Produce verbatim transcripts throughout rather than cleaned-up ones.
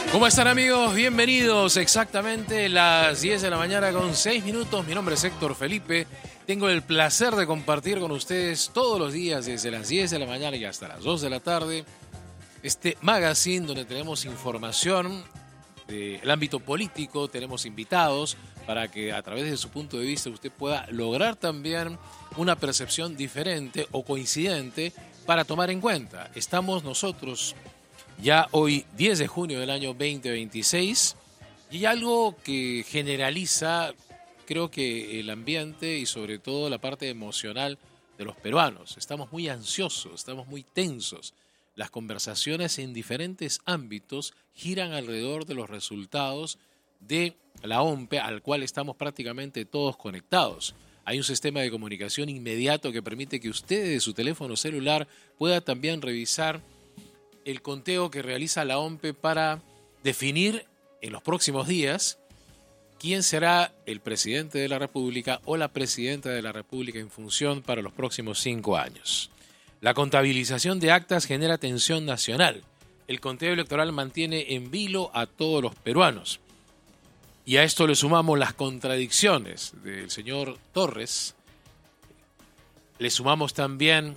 ¿Cómo están, amigos? Bienvenidos. Exactamente las diez de la mañana con seis minutos. Mi nombre es Héctor Felipe. Tengo el placer de compartir con ustedes todos los días desde las diez de la mañana y hasta las dos de la tarde este magazine donde tenemos información del ámbito político, tenemos invitados para que a través de su punto de vista usted pueda lograr también una percepción diferente o coincidente para tomar en cuenta. Estamos nosotros ya hoy diez de junio del año veinte veintiséis y hay algo que generaliza, creo que el ambiente y sobre todo la parte emocional de los peruanos. Estamos muy ansiosos, estamos muy tensos. Las conversaciones en diferentes ámbitos giran alrededor de los resultados de la O M P E, al cual estamos prácticamente todos conectados. Hay un sistema de comunicación inmediato que permite que usted de su teléfono celular pueda también revisar el conteo que realiza la O M P E para definir en los próximos días quién será el presidente de la República o la presidenta de la República en función para los próximos cinco años. La contabilización de actas genera tensión nacional. El conteo electoral mantiene en vilo a todos los peruanos. Y a esto le sumamos las contradicciones del señor Torres. Le sumamos también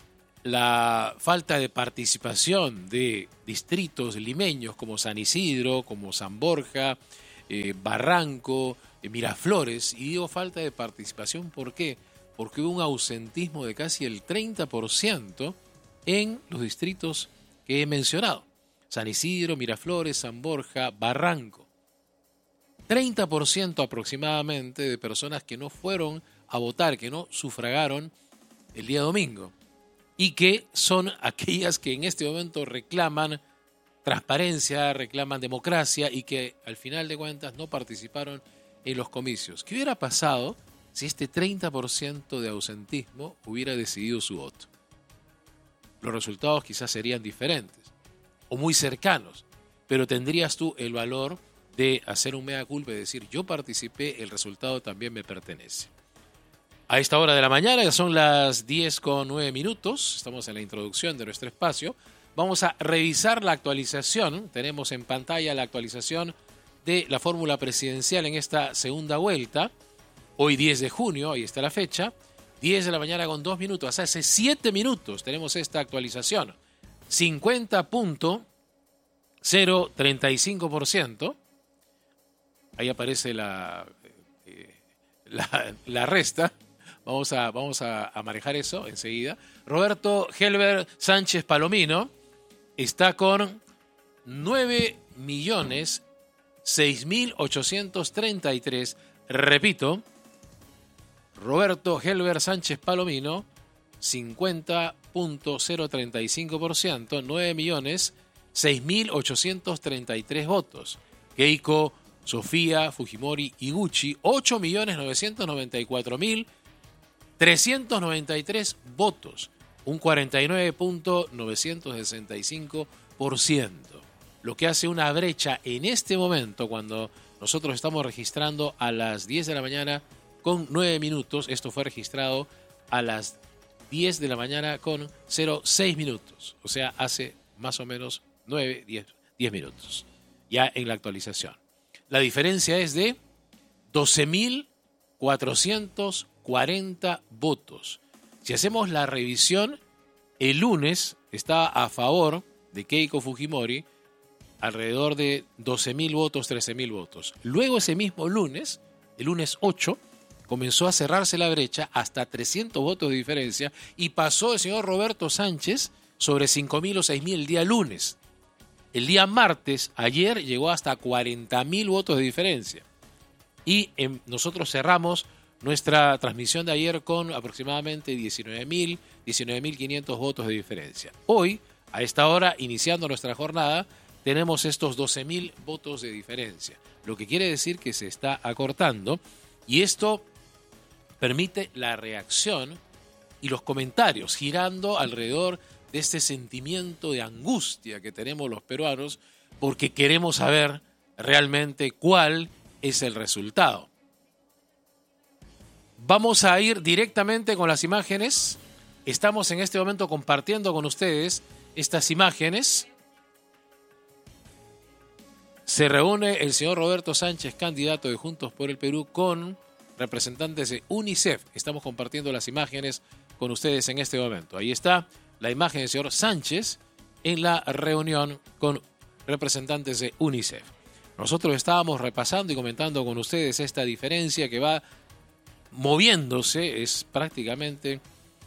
la falta de participación de distritos limeños como San Isidro, como San Borja, eh, Barranco, eh, Miraflores. Y digo falta de participación, ¿por qué? Porque hubo un ausentismo de casi el treinta por ciento en los distritos que he mencionado. San Isidro, Miraflores, San Borja, Barranco. treinta por ciento aproximadamente de personas que no fueron a votar, que no sufragaron el día domingo. Y que son aquellas que en este momento reclaman transparencia, reclaman democracia y que al final de cuentas no participaron en los comicios. ¿Qué hubiera pasado si este treinta por ciento de ausentismo hubiera decidido su voto? Los resultados quizás serían diferentes o muy cercanos, pero tendrías tú el valor de hacer un mea culpa y decir yo participé, el resultado también me pertenece. A esta hora de la mañana, ya son las diez con nueve minutos, estamos en la introducción de nuestro espacio. Vamos a revisar la actualización, tenemos en pantalla la actualización de la fórmula presidencial en esta segunda vuelta. Hoy diez de junio, ahí está la fecha, diez de la mañana con dos minutos, hace siete minutos tenemos esta actualización. cincuenta punto cero treinta y cinco por ciento, ahí aparece la, eh, la, la resta. Vamos a, vamos a, a manejar eso enseguida. Roberto Helber Sánchez Palomino está con nueve millones seis mil ochocientos treinta y tres. Repito, Roberto Helber Sánchez Palomino, cincuenta punto cero treinta y cinco por ciento, nueve millones seis mil ochocientos treinta y tres votos. Keiko Sofía Fujimori Iguchi, ocho millones novecientos noventa y cuatro mil trescientos noventa y tres votos, un cuarenta y nueve punto novecientos sesenta y cinco por ciento, lo que hace una brecha en este momento cuando nosotros estamos registrando a las diez de la mañana con nueve minutos, esto fue registrado a las diez de la mañana con cero seis minutos, o sea, hace más o menos nueve, diez, diez minutos, ya en la actualización. La diferencia es de doce mil cuatrocientos cuarenta votos. Si hacemos la revisión, el lunes estaba a favor de Keiko Fujimori alrededor de doce mil votos, trece mil votos. Luego ese mismo lunes, el lunes ocho, comenzó a cerrarse la brecha hasta trescientos votos de diferencia y pasó el señor Roberto Sánchez sobre cinco mil o seis mil el día lunes. El día martes, ayer, llegó hasta cuarenta mil votos de diferencia. Y en, nosotros cerramos nuestra transmisión de ayer con aproximadamente diecinueve mil, diecinueve mil quinientos votos de diferencia. Hoy, a esta hora, iniciando nuestra jornada, tenemos estos doce mil votos de diferencia, lo que quiere decir que se está acortando y esto permite la reacción y los comentarios girando alrededor de este sentimiento de angustia que tenemos los peruanos porque queremos saber realmente cuál es el resultado. Vamos a ir directamente con las imágenes. Estamos en este momento compartiendo con ustedes estas imágenes. Se reúne el señor Roberto Sánchez, candidato de Juntos por el Perú, con representantes de UNICEF. Estamos compartiendo las imágenes con ustedes en este momento. Ahí está la imagen del señor Sánchez en la reunión con representantes de UNICEF. Nosotros estábamos repasando y comentando con ustedes esta diferencia que va moviéndose. Es prácticamente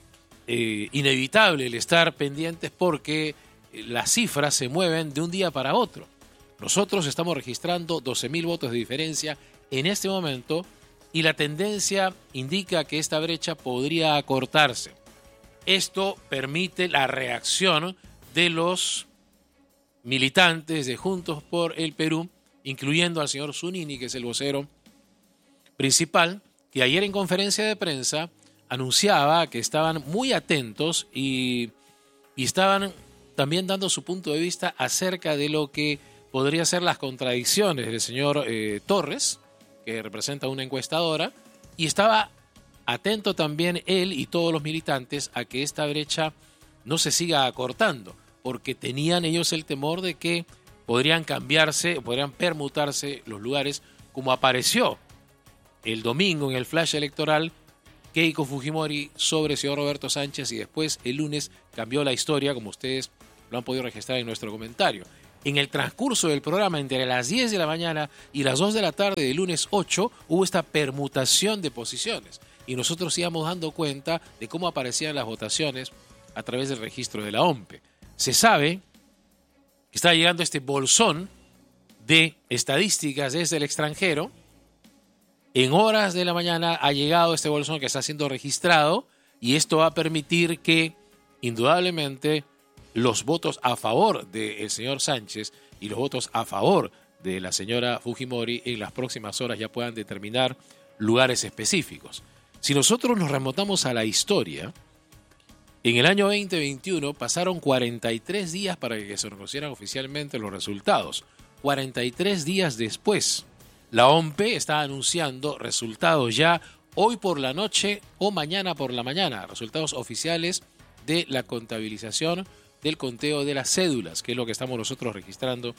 eh, inevitable el estar pendientes porque las cifras se mueven de un día para otro. Nosotros estamos registrando doce mil votos de diferencia en este momento y la tendencia indica que esta brecha podría acortarse. Esto permite la reacción de los militantes de Juntos por el Perú, incluyendo al señor Zunini, que es el vocero principal, que ayer en conferencia de prensa anunciaba que estaban muy atentos y, y estaban también dando su punto de vista acerca de lo que podría ser las contradicciones del señor eh, Torres, que representa una encuestadora, y estaba atento también él y todos los militantes a que esta brecha no se siga acortando, porque tenían ellos el temor de que podrían cambiarse, podrían permutarse los lugares, como apareció el domingo en el flash electoral Keiko Fujimori sobre el señor Roberto Sánchez, y después el lunes cambió la historia, como ustedes lo han podido registrar en nuestro comentario. En el transcurso del programa, entre las diez de la mañana y las dos de la tarde del lunes ocho, hubo esta permutación de posiciones. Y nosotros íbamos dando cuenta de cómo aparecían las votaciones a través del registro de la O M P E. Se sabe que está llegando este bolsón de estadísticas desde el extranjero. En horas de la mañana ha llegado este bolsón que está siendo registrado, y esto va a permitir que, indudablemente, los votos a favor del señor Sánchez y los votos a favor de la señora Fujimori en las próximas horas ya puedan determinar lugares específicos. Si nosotros nos remontamos a la historia, en el año veinte veintiuno pasaron cuarenta y tres días para que se conocieran oficialmente los resultados. cuarenta y tres días después, la O M P E está anunciando resultados ya hoy por la noche o mañana por la mañana, resultados oficiales de la contabilización del conteo de las cédulas, que es lo que estamos nosotros registrando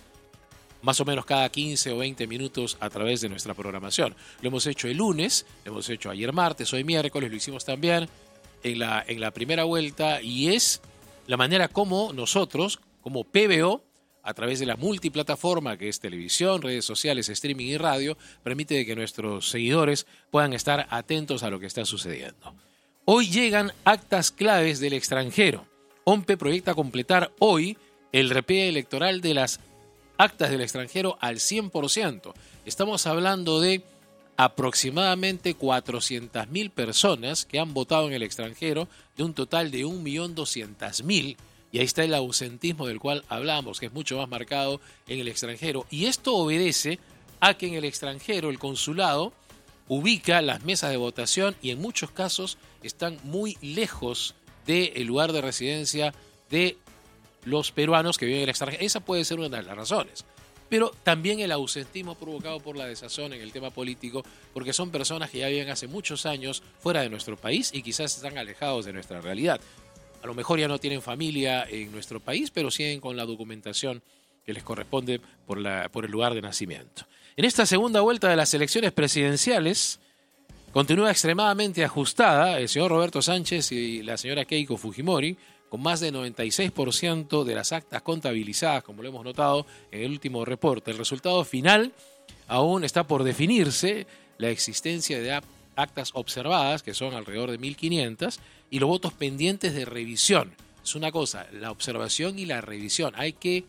más o menos cada quince o veinte minutos a través de nuestra programación. Lo hemos hecho el lunes, lo hemos hecho ayer martes, hoy miércoles, lo hicimos también en la, en la primera vuelta, y es la manera como nosotros, como P B O, a través de la multiplataforma que es televisión, redes sociales, streaming y radio, permite que nuestros seguidores puedan estar atentos a lo que está sucediendo. Hoy llegan actas claves del extranjero. O M P E proyecta completar hoy el repliegue electoral de las actas del extranjero al cien por ciento. Estamos hablando de aproximadamente cuatrocientas mil personas que han votado en el extranjero, de un total de un millón doscientas mil. Y ahí está el ausentismo del cual hablamos, que es mucho más marcado en el extranjero. Y esto obedece a que en el extranjero el consulado ubica las mesas de votación y en muchos casos están muy lejos del lugar de residencia de los peruanos que viven en el extranjero. Esa puede ser una de las razones. Pero también el ausentismo provocado por la desazón en el tema político, porque son personas que ya viven hace muchos años fuera de nuestro país y quizás están alejados de nuestra realidad. A lo mejor ya no tienen familia en nuestro país, pero siguen con la documentación que les corresponde por, la, por el lugar de nacimiento. En esta segunda vuelta de las elecciones presidenciales, continúa extremadamente ajustada el señor Roberto Sánchez y la señora Keiko Fujimori, con más del noventa y seis por ciento de las actas contabilizadas, como lo hemos notado en el último reporte. El resultado final aún está por definirse, la existencia de actas observadas, que son alrededor de mil quinientas, y los votos pendientes de revisión. Es una cosa, la observación y la revisión. Hay que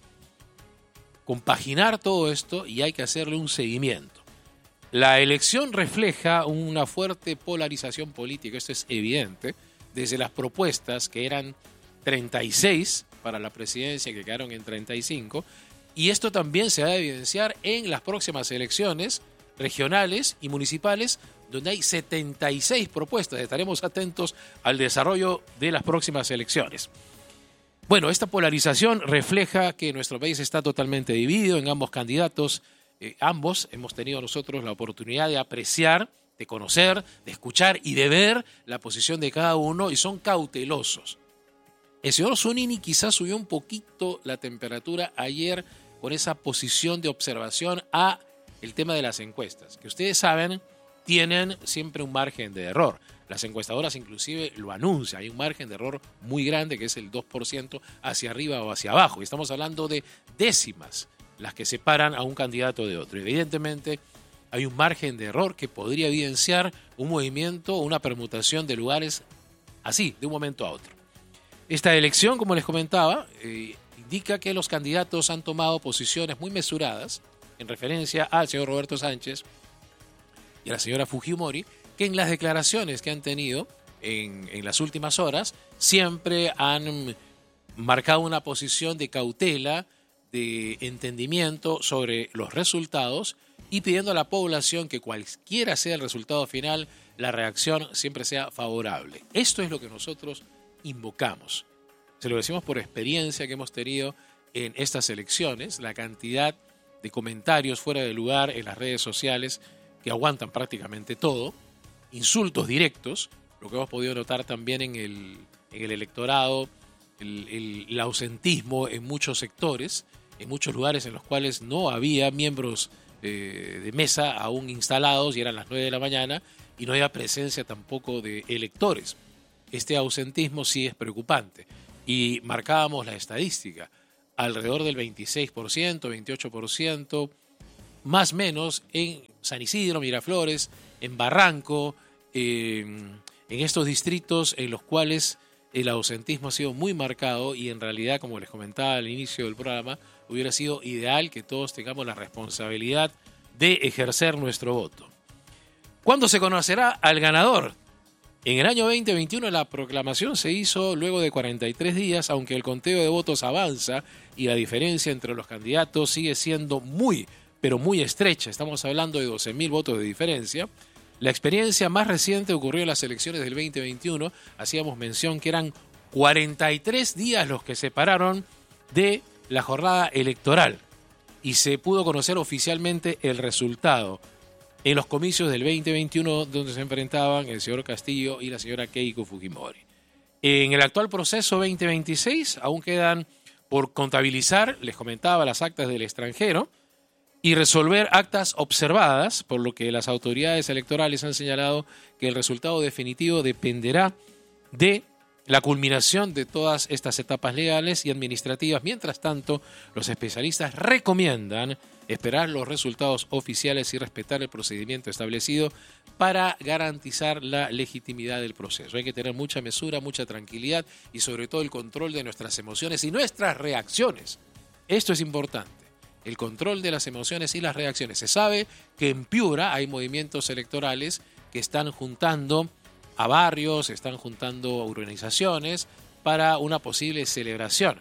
compaginar todo esto y hay que hacerle un seguimiento. La elección refleja una fuerte polarización política, esto es evidente, desde las propuestas que eran treinta y seis para la presidencia, que quedaron en treinta y cinco, y esto también se va a evidenciar en las próximas elecciones regionales y municipales, donde hay setenta y seis propuestas. Estaremos atentos al desarrollo de las próximas elecciones. Bueno, esta polarización refleja que nuestro país está totalmente dividido en ambos candidatos. Eh, ambos hemos tenido nosotros la oportunidad de apreciar, de conocer, de escuchar y de ver la posición de cada uno, y son cautelosos. El señor Zunini quizás subió un poquito la temperatura ayer con esa posición de observación a el tema de las encuestas, que ustedes saben tienen siempre un margen de error. Las encuestadoras inclusive lo anuncian, hay un margen de error muy grande que es el dos por ciento hacia arriba o hacia abajo. Y estamos hablando de décimas las que separan a un candidato de otro. Evidentemente hay un margen de error que podría evidenciar un movimiento o una permutación de lugares así, de un momento a otro. Esta elección, como les comentaba, eh, indica que los candidatos han tomado posiciones muy mesuradas en referencia al señor Roberto Sánchez y a la señora Fujimori, que en las declaraciones que han tenido en, en las últimas horas siempre han marcado una posición de cautela, de entendimiento sobre los resultados y pidiendo a la población que cualquiera sea el resultado final, la reacción siempre sea favorable. Esto es lo que nosotros invocamos. Se lo decimos por experiencia que hemos tenido en estas elecciones, la cantidad de comentarios fuera de lugar en las redes sociales que aguantan prácticamente todo, insultos directos, lo que hemos podido notar también en el, en el electorado, el, el, el ausentismo en muchos sectores, en muchos lugares en los cuales no había miembros eh, de mesa aún instalados y eran las nueve de la mañana y no había presencia tampoco de electores. Este ausentismo sí es preocupante y marcábamos la estadística, alrededor del veintiséis por ciento, veintiocho por ciento, más o menos en San Isidro, Miraflores, en Barranco, eh, en estos distritos en los cuales el ausentismo ha sido muy marcado y en realidad, como les comentaba al inicio del programa, hubiera sido ideal que todos tengamos la responsabilidad de ejercer nuestro voto. ¿Cuándo se conocerá al ganador? En el año veinte veintiuno la proclamación se hizo luego de cuarenta y tres días, aunque el conteo de votos avanza y la diferencia entre los candidatos sigue siendo muy, pero muy estrecha. Estamos hablando de doce mil votos de diferencia. La experiencia más reciente ocurrió en las elecciones del veinte veintiuno. Hacíamos mención que eran cuarenta y tres días los que separaron de la jornada electoral y se pudo conocer oficialmente el resultado en los comicios del veinte veintiuno donde se enfrentaban el señor Castillo y la señora Keiko Fujimori. En el actual proceso veinte veintiséis aún quedan por contabilizar, les comentaba, las actas del extranjero y resolver actas observadas, por lo que las autoridades electorales han señalado que el resultado definitivo dependerá de la culminación de todas estas etapas legales y administrativas. Mientras tanto, los especialistas recomiendan esperar los resultados oficiales y respetar el procedimiento establecido para garantizar la legitimidad del proceso. Hay que tener mucha mesura, mucha tranquilidad y sobre todo el control de nuestras emociones y nuestras reacciones. Esto es importante, el control de las emociones y las reacciones. Se sabe que en Piura hay movimientos electorales que están juntando a barrios, están juntando a urbanizaciones para una posible celebración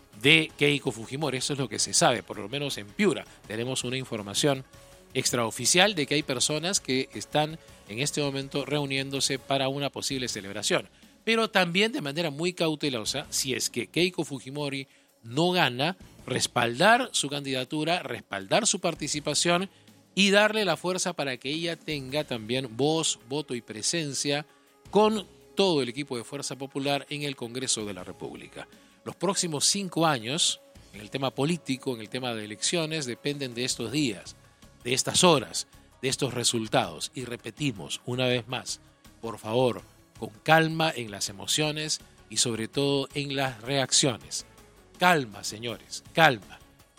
de Keiko Fujimori. Eso es lo que se sabe, por lo menos en Piura. Tenemos una información extraoficial de que hay personas que están en este momento reuniéndose para una posible celebración. Pero también de manera muy cautelosa, si es que Keiko Fujimori no gana, respaldar su candidatura, respaldar su participación y darle la fuerza para que ella tenga también voz, voto y presencia con todo el equipo de Fuerza Popular en el Congreso de la República. Los próximos cinco años, en el tema político, en el tema de elecciones, dependen de estos días, de estas horas, de estos resultados. Y repetimos una vez más, por favor, con calma en las emociones y sobre todo en las reacciones. Calma, señores, calma.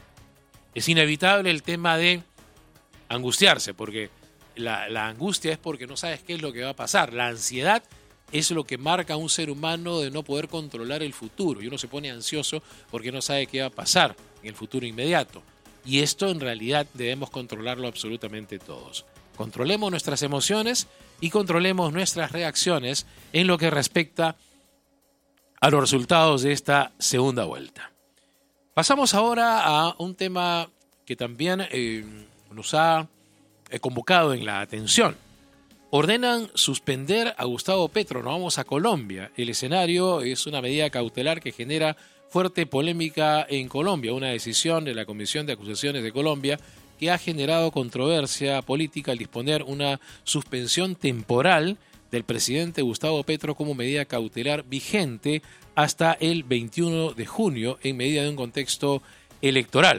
Es inevitable el tema de angustiarse, porque la, la angustia es porque no sabes qué es lo que va a pasar. La ansiedad es lo que marca a un ser humano de no poder controlar el futuro. Y uno se pone ansioso porque no sabe qué va a pasar en el futuro inmediato. Y esto en realidad debemos controlarlo absolutamente todos. Controlemos nuestras emociones y controlemos nuestras reacciones en lo que respecta a los resultados de esta segunda vuelta. Pasamos ahora a un tema que también eh, nos ha eh, convocado en la atención. Ordenan suspender a Gustavo Petro. Nos vamos a Colombia. El escenario es una medida cautelar que genera fuerte polémica en Colombia. Una decisión de la Comisión de Acusaciones de Colombia que ha generado controversia política al disponer una suspensión temporal del presidente Gustavo Petro como medida cautelar vigente hasta el veintiuno de junio en medida de un contexto electoral.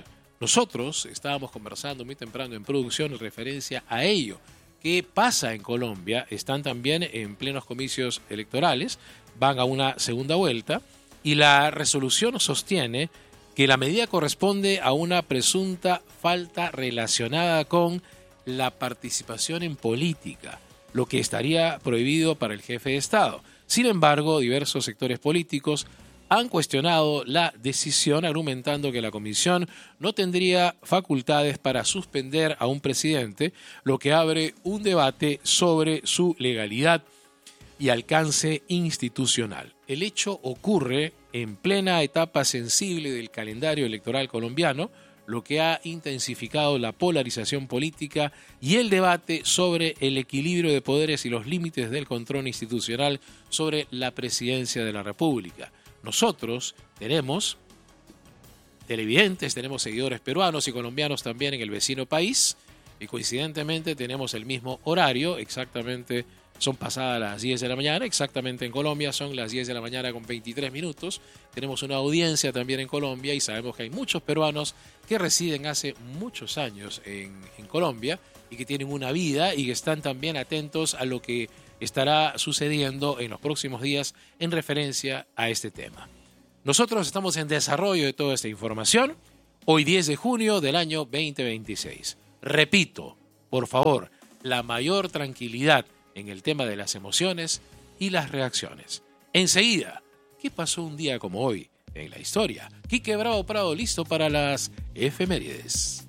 Nosotros estábamos conversando muy temprano en producción en referencia a ello. ¿Qué pasa en Colombia? Están también en plenos comicios electorales, van a una segunda vuelta y la resolución sostiene que la medida corresponde a una presunta falta relacionada con la participación en política, lo que estaría prohibido para el jefe de Estado. Sin embargo, diversos sectores políticos han cuestionado la decisión argumentando que la comisión no tendría facultades para suspender a un presidente, lo que abre un debate sobre su legalidad y alcance institucional. El hecho ocurre en plena etapa sensible del calendario electoral colombiano, lo que ha intensificado la polarización política y el debate sobre el equilibrio de poderes y los límites del control institucional sobre la presidencia de la República. Nosotros tenemos televidentes, tenemos seguidores peruanos y colombianos también en el vecino país y coincidentemente tenemos el mismo horario, exactamente son pasadas las diez de la mañana, exactamente en Colombia son las diez de la mañana con veintitrés minutos. Tenemos una audiencia también en Colombia y sabemos que hay muchos peruanos que residen hace muchos años en, en Colombia y que tienen una vida y que están también atentos a lo que estará sucediendo en los próximos días en referencia a este tema. Nosotros estamos en desarrollo de toda esta información, hoy diez de junio del año veinte veintiséis. Repito, por favor, la mayor tranquilidad en el tema de las emociones y las reacciones. Enseguida, ¿qué pasó un día como hoy en la historia? Quique Bravo Prado listo para las efemérides.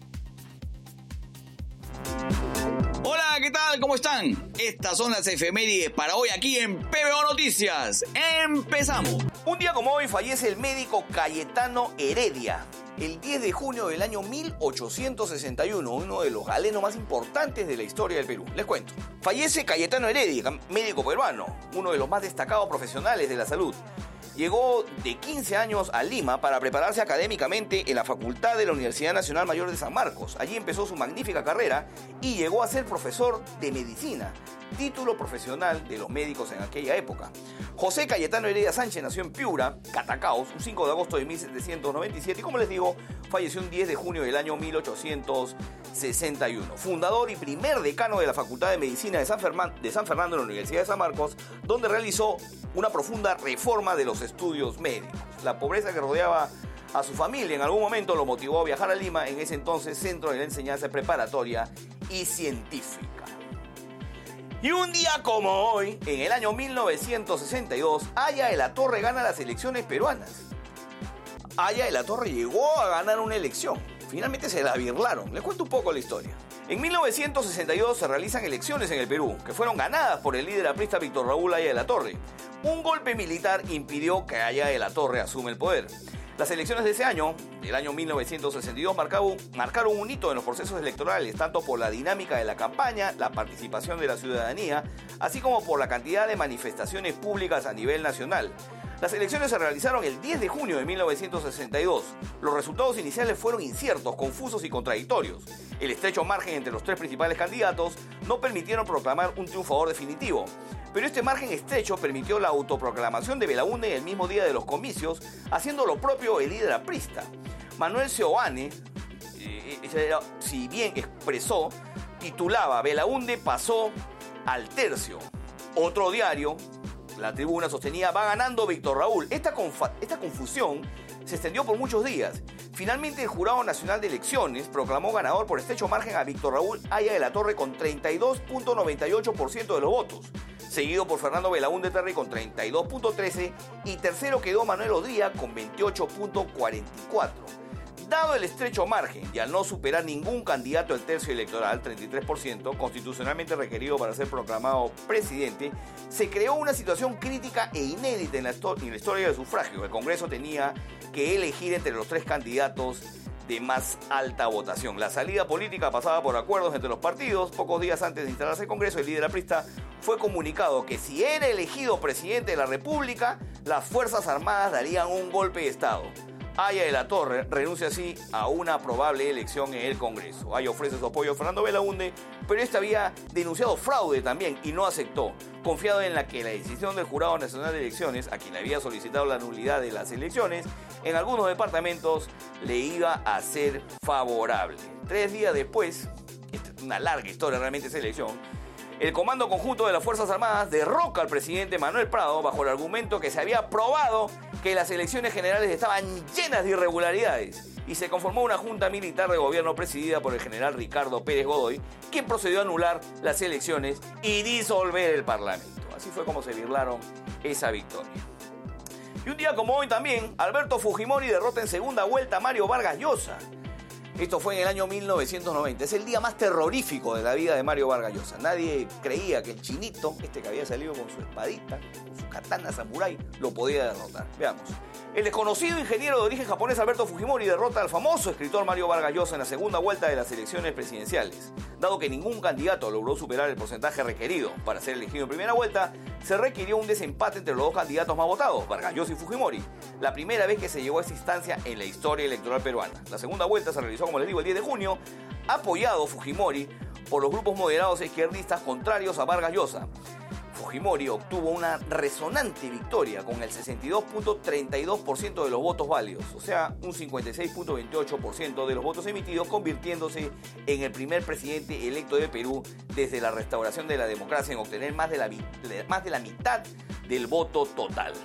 Hola, ¿qué tal? ¿Cómo están? Estas son las efemérides para hoy aquí en P B O Noticias. ¡Empezamos! Un día como hoy fallece el médico Cayetano Heredia. El diez de junio del año mil ochocientos sesenta y uno, uno de los galenos más importantes de la historia del Perú. Les cuento. Fallece Cayetano Heredia, médico peruano, uno de los más destacados profesionales de la salud. Llegó de quince años a Lima para prepararse académicamente en la Facultad de la Universidad Nacional Mayor de San Marcos. Allí empezó su magnífica carrera y llegó a ser profesor de medicina, título profesional de los médicos en aquella época. José Cayetano Heredia Sánchez nació en Piura, Catacaos, un cinco de agosto de mil setecientos noventa y siete y, como les digo, falleció un diez de junio del año mil ochocientos sesenta y uno. Fundador y primer decano de la Facultad de Medicina de San, Ferman, de San Fernando en la Universidad de San Marcos, donde realizó una profunda reforma de los estudios médicos. La pobreza que rodeaba a su familia en algún momento lo motivó a viajar a Lima, en ese entonces centro de la enseñanza preparatoria y científica. Y un día como hoy, en el año mil novecientos sesenta y dos, Aya de la Torre gana las elecciones peruanas. Aya de la Torre llegó a ganar una elección. Finalmente se la birlaron. Les cuento un poco la historia. En mil novecientos sesenta y dos se realizan elecciones en el Perú, que fueron ganadas por el líder aprista Víctor Raúl Aya de la Torre. Un golpe militar impidió que Aya de la Torre asume el poder. Las elecciones de ese año, del año mil novecientos sesenta y dos, marcaron, marcaron un hito en los procesos electorales, tanto por la dinámica de la campaña, la participación de la ciudadanía, así como por la cantidad de manifestaciones públicas a nivel nacional. Las elecciones se realizaron el diez de junio de mil novecientos sesenta y dos. Los resultados iniciales fueron inciertos, confusos y contradictorios. El estrecho margen entre los tres principales candidatos no permitieron proclamar un triunfador definitivo. Pero este margen estrecho permitió la autoproclamación de Belaúnde el mismo día de los comicios, haciendo lo propio el líder aprista. Manuel Seoane, eh, si bien expresó, titulaba Belaúnde pasó al tercio. Otro diario, La Tribuna, sostenía va ganando Víctor Raúl. Esta, confa- esta confusión se extendió por muchos días. Finalmente el Jurado Nacional de Elecciones proclamó ganador por estrecho margen a Víctor Raúl Aya de la Torre con treinta y dos punto noventa y ocho por ciento de los votos, seguido por Fernando Belaúnde Terry con treinta y dos punto trece y tercero quedó Manuel Odría con veintiocho punto cuarenta y cuatro. Dado el estrecho margen y al no superar ningún candidato al tercio electoral, treinta y tres por ciento, constitucionalmente requerido para ser proclamado presidente, se creó una situación crítica e inédita en la, en la historia del sufragio. El Congreso tenía que elegir entre los tres candidatos de más alta votación. La salida política pasaba por acuerdos entre los partidos. Pocos días antes de instalarse el Congreso, el líder aprista fue comunicado que si era elegido presidente de la República, las Fuerzas Armadas darían un golpe de Estado. Aya de la Torre renuncia así a una probable elección en el Congreso. Aya ofrece su apoyo a Fernando Belaúnde, pero este había denunciado fraude también y no aceptó. Confiado en la que la decisión del Jurado Nacional de Elecciones, a quien había solicitado la nulidad de las elecciones, en algunos departamentos le iba a ser favorable. Tres días después, esta es una larga historia realmente esa elección, el Comando Conjunto de las Fuerzas Armadas derroca al presidente Manuel Prado bajo el argumento que se había probado que las elecciones generales estaban llenas de irregularidades y se conformó una junta militar de gobierno presidida por el general Ricardo Pérez Godoy, quien procedió a anular las elecciones y disolver el Parlamento. Así fue como se birlaron esa victoria. Y un día como hoy también, Alberto Fujimori derrota en segunda vuelta a Mario Vargas Llosa. Esto fue en el año mil novecientos noventa. Es el día más terrorífico de la vida de Mario Vargas Llosa. Nadie creía que el chinito, este que había salido con su espadita, con su katana samurái, lo podía derrotar. Veamos. El desconocido ingeniero de origen japonés Alberto Fujimori derrota al famoso escritor Mario Vargas Llosa en la segunda vuelta de las elecciones presidenciales. Dado que ningún candidato logró superar el porcentaje requerido para ser elegido en primera vuelta, se requirió un desempate entre los dos candidatos más votados, Vargas Llosa y Fujimori. La primera vez que se llegó a esa instancia en la historia electoral peruana. La segunda vuelta se realizó, como les digo, el diez de junio, apoyado Fujimori por los grupos moderados e izquierdistas contrarios a Vargas Llosa. Fujimori obtuvo una resonante victoria con el sesenta y dos punto treinta y dos por ciento de los votos válidos, o sea, un cincuenta y seis punto veintiocho por ciento de los votos emitidos, convirtiéndose en el primer presidente electo de Perú desde la restauración de la democracia en obtener más de la, más de la mitad del voto total.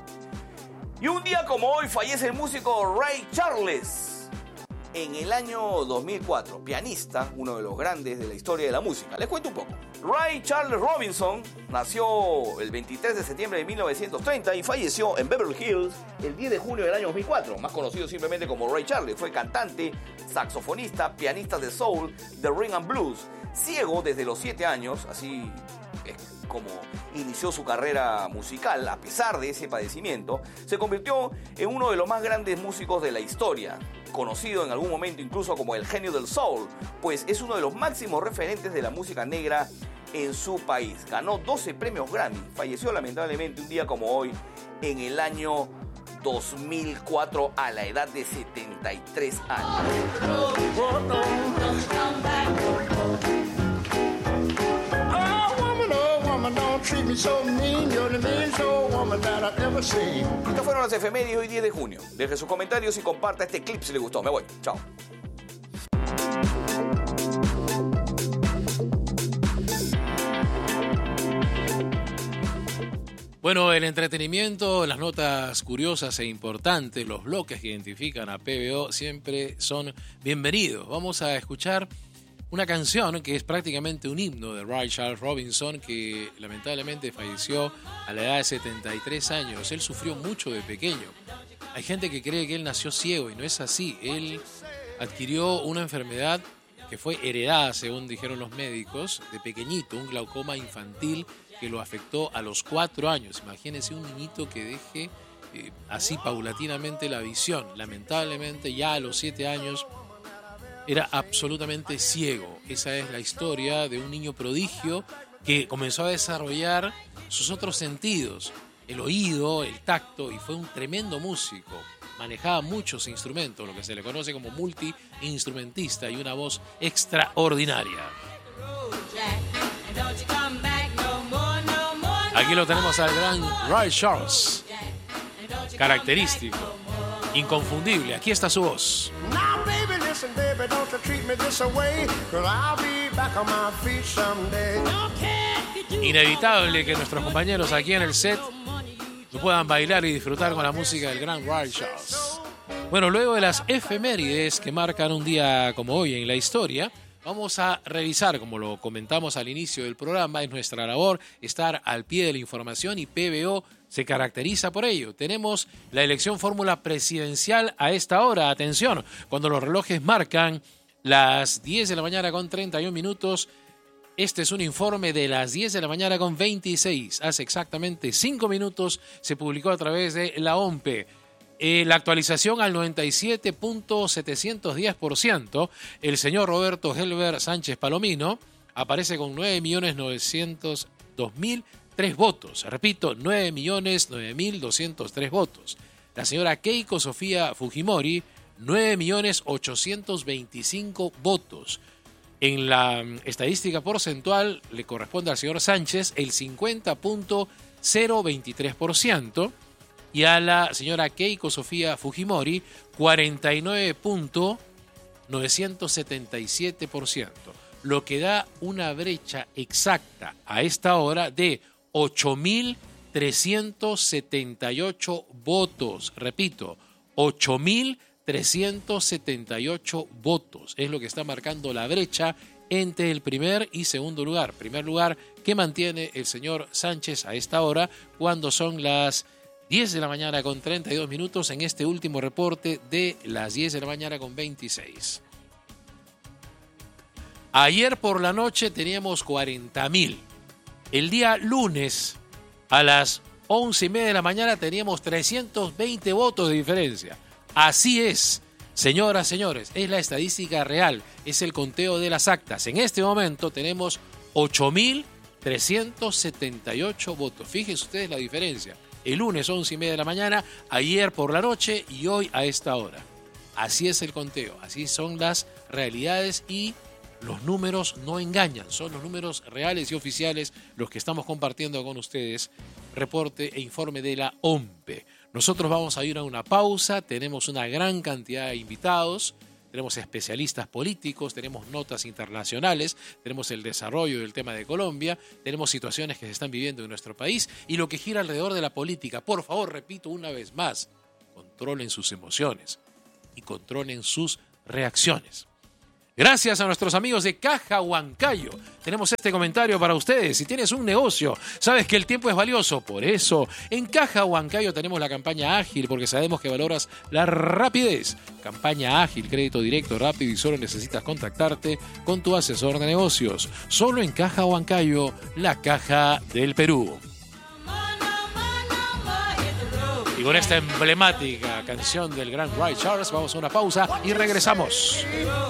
Y un día como hoy fallece el músico Ray Charles. En el año dos mil cuatro, pianista, uno de los grandes de la historia de la música. Les cuento un poco. Ray Charles Robinson nació el veintitrés de septiembre de mil novecientos treinta y falleció en Beverly Hills el diez de junio del año dos mil cuatro, más conocido simplemente como Ray Charles. Fue cantante, saxofonista, pianista de soul, de rhythm and blues. Ciego desde los siete años, así es como inició su carrera musical. A pesar de ese padecimiento, se convirtió en uno de los más grandes músicos de la historia, conocido en algún momento incluso como el genio del soul, pues es uno de los máximos referentes de la música negra en su país. Ganó doce premios Grammy, falleció lamentablemente un día como hoy en el año dos mil cuatro a la edad de setenta y tres años. Estas fueron las efemérides hoy diez de junio. Deje sus comentarios y comparta este clip si le gustó. Me voy. Chao. Bueno, el entretenimiento, las notas curiosas e importantes, los bloques que identifican a P B O siempre son bienvenidos. Vamos a escuchar una canción que es prácticamente un himno de Ray Charles Robinson, que lamentablemente falleció a la edad de setenta y tres años. Él sufrió mucho de pequeño. Hay gente que cree que él nació ciego y no es así. Él adquirió una enfermedad que fue heredada, según dijeron los médicos, de pequeñito, un glaucoma infantil que lo afectó a los cuatro años. Imagínense un niñito que deje eh, así paulatinamente la visión. Lamentablemente ya a los siete años era absolutamente ciego. Esa es la historia de un niño prodigio que comenzó a desarrollar sus otros sentidos, el oído, el tacto, y fue un tremendo músico. Manejaba muchos instrumentos, lo que se le conoce como multi-instrumentista, y una voz extraordinaria. Aquí lo tenemos al gran Ray Charles, característico, inconfundible. Aquí está su voz. Inevitable que nuestros compañeros aquí en el set puedan bailar y disfrutar con la música del gran Ray Charles. Bueno, luego de las efemérides que marcan un día como hoy en la historia, vamos a revisar, como lo comentamos al inicio del programa, es nuestra labor estar al pie de la información y P B O se caracteriza por ello. Tenemos la elección fórmula presidencial a esta hora. Atención, cuando los relojes marcan las diez de la mañana con treinta y un minutos, este es un informe de las diez de la mañana con veintiséis. Hace exactamente cinco minutos se publicó a través de la O M P E. Eh, la actualización al noventa y siete punto setecientos diez por ciento. El señor Roberto Helber Sánchez Palomino aparece con nueve millones novecientos dos mil tres votos. Repito, nueve millones nueve mil doscientos tres votos. La señora Keiko Sofía Fujimori, nueve millones ochocientos veinticinco votos. En la estadística porcentual le corresponde al señor Sánchez el cincuenta punto cero veintitrés por ciento. y a la señora Keiko Sofía Fujimori cuarenta y nueve punto novecientos setenta y siete por ciento, lo que da una brecha exacta a esta hora de ocho mil trescientos setenta y ocho votos. Repito, ocho mil trescientos setenta y ocho votos es lo que está marcando la brecha entre el primer y segundo lugar. Primer lugar que mantiene el señor Sánchez a esta hora, cuando son las diez de la mañana con treinta y dos minutos en este último reporte de las diez de la mañana con veintiséis. Ayer por la noche teníamos cuarenta mil. El día lunes a las once y media de la mañana teníamos trescientos veinte votos de diferencia. Así es, señoras, señores, es la estadística real, es el conteo de las actas. En este momento tenemos ocho mil trescientos setenta y ocho votos. Fíjense ustedes la diferencia. El lunes once y media de la mañana, ayer por la noche y hoy a esta hora. Así es el conteo, así son las realidades y los números no engañan, son los números reales y oficiales los que estamos compartiendo con ustedes. Reporte e informe de la O M P E. Nosotros vamos a ir a una pausa, tenemos una gran cantidad de invitados, tenemos especialistas políticos, tenemos notas internacionales, tenemos el desarrollo del tema de Colombia, tenemos situaciones que se están viviendo en nuestro país y lo que gira alrededor de la política. Por favor, repito una vez más, controlen sus emociones y controlen sus reacciones. Gracias a nuestros amigos de Caja Huancayo. Tenemos este comentario para ustedes. Si tienes un negocio, sabes que el tiempo es valioso. Por eso, en Caja Huancayo tenemos la campaña ágil, porque sabemos que valoras la rapidez. Campaña ágil, crédito directo, rápido y solo necesitas contactarte con tu asesor de negocios. Solo en Caja Huancayo, la caja del Perú. Y con esta emblemática canción del gran Ray Charles, vamos a una pausa y regresamos.